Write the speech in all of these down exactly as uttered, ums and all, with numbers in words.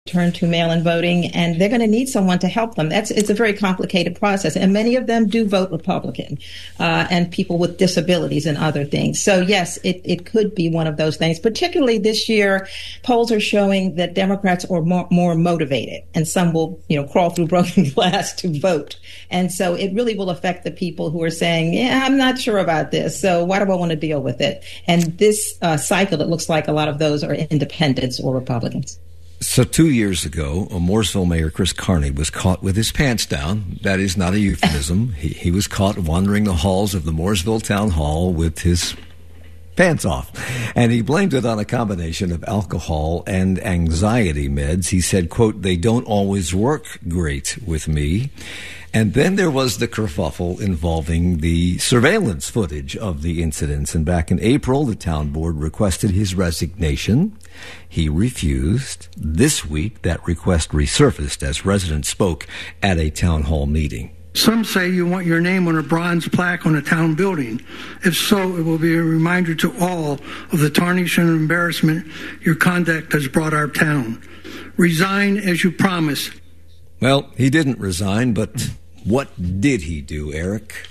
turn to mail-in voting, and they're going to need someone to help them. That's it's a very complicated process, and many of them do vote Republican, uh, and people with disabilities and other things. So yes, it, it could be one of those things. Particularly this year, polls are showing that Democrats are more, more motivated, and some will, you know, crawl through broken glass to vote. And so it really will affect the people who are saying, "Yeah, I'm not sure about this. So why do I want to deal with it?" And this uh, cycle, it looks like a lot of those are independents or Republicans. So two years ago, Mooresville Mayor Chris Carney was caught with his pants down. That is not a euphemism. he, he was caught wandering the halls of the Mooresville Town Hall with his pants off. And he blamed it on a combination of alcohol and anxiety meds. He said, quote, "They don't always work great with me." And then there was the kerfuffle involving the surveillance footage of the incidents. And back in April, the town board requested his resignation. He refused. This week, that request resurfaced as residents spoke at a town hall meeting. Some say you want your name on a bronze plaque on a town building. If so, it will be a reminder to all of the tarnish and embarrassment your conduct has brought our town. Resign as you promised. Well, he didn't resign, but what did he do, Eric?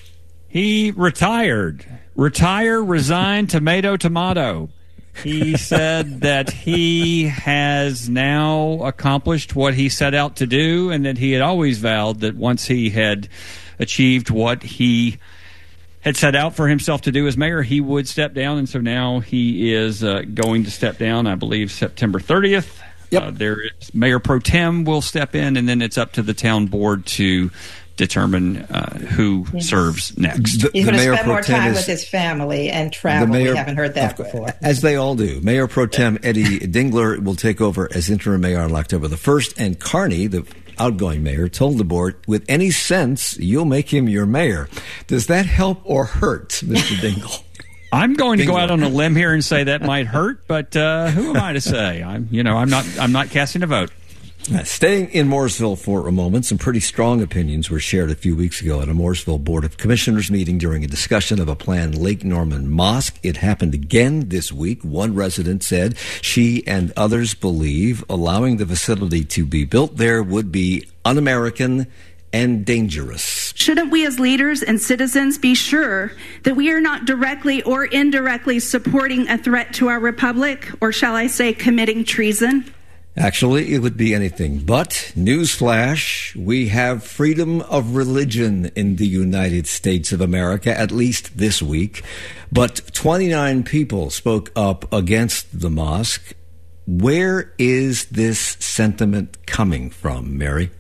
He retired. Retire, resign, tomato, tomato. He said that he has now accomplished what he set out to do, and that he had always vowed that once he had achieved what he had set out for himself to do as mayor, he would step down. And so now he is uh, going to step down, I believe, September thirtieth. Yep. Uh, there is Mayor Pro Tem will step in, and then it's up to the town board to determine uh, who yes. serves next. The, He's going to spend more time is, with his family and travel. Mayor, we haven't heard that of, before. As they all do. Mayor Pro Tem Eddie Dingler will take over as interim mayor on October the first, and Carney, the outgoing mayor, told the board, with any sense, you'll make him your mayor. Does that help or hurt, Mister Dingle? I'm going to go out on a limb here and say that might hurt, but uh, who am I to say? I'm, you know, I'm not. I'm not casting a vote. Uh, staying in Mooresville for a moment, some pretty strong opinions were shared a few weeks ago at a Mooresville Board of Commissioners meeting during a discussion of a planned Lake Norman mosque. It happened again this week. One resident said she and others believe allowing the facility to be built there would be un-American and dangerous. Shouldn't we as leaders and citizens be sure that we are not directly or indirectly supporting a threat to our republic, or shall I say committing treason? Actually, it would be anything but. Newsflash, we have freedom of religion in the United States of America, at least this week. But twenty-nine people spoke up against the mosque. Where is this sentiment coming from, Mary?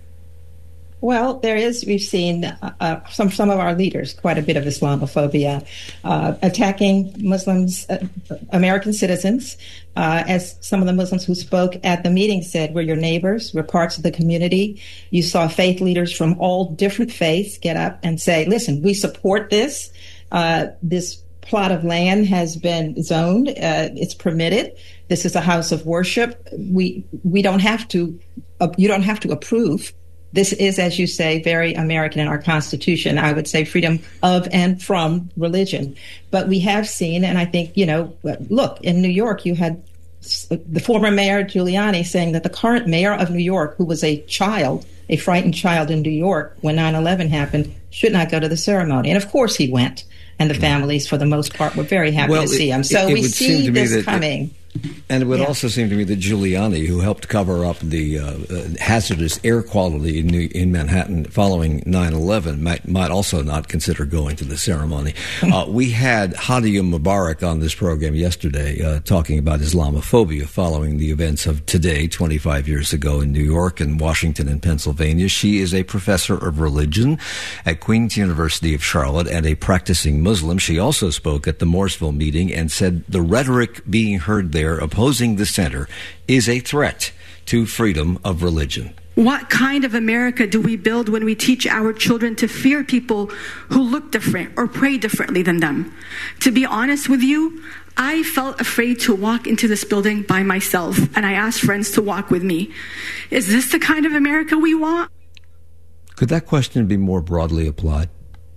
Well, there is, we've seen uh, uh, some some of our leaders, quite a bit of Islamophobia, uh, attacking Muslims, uh, American citizens, uh, as some of the Muslims who spoke at the meeting said, we're your neighbors, we're parts of the community. You saw faith leaders from all different faiths get up and say, listen, we support this. Uh, this plot of land has been zoned. Uh, it's permitted. This is a house of worship. We we don't have to, uh, you don't have to approve. This is, as you say, very American in our Constitution. I would say freedom of and from religion. But we have seen, and I think, you know, look, in New York, you had the former mayor Giuliani saying that the current mayor of New York, who was a child, a frightened child in New York when nine eleven happened, should not go to the ceremony. And of course he went. And the families, for the most part, were very happy well, to see it, him. So it, it we see this that, coming. And it would yeah. also seem to me that Giuliani, who helped cover up the uh, uh, hazardous air quality in, New, in Manhattan following nine eleven, might, might also not consider going to the ceremony. Uh, we had Hadia Mubarak on this program yesterday uh, talking about Islamophobia following the events of today, twenty-five years ago in New York and Washington and Pennsylvania. She is a professor of religion at Queen's University of Charlotte and a practicing Muslim. She also spoke at the Mooresville meeting and said the rhetoric being heard there opposing the center is a threat to freedom of religion. What kind of America do we build when we teach our children to fear people who look different or pray differently than them? To be honest with you, I felt afraid to walk into this building by myself, and I asked friends to walk with me. Is this the kind of America we want? Could that question be more broadly applied?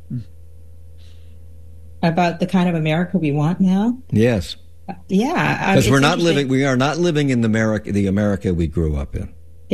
About the kind of America we want now? Yes. Yeah, because we're not living. We are not living in the America, the America we grew up in.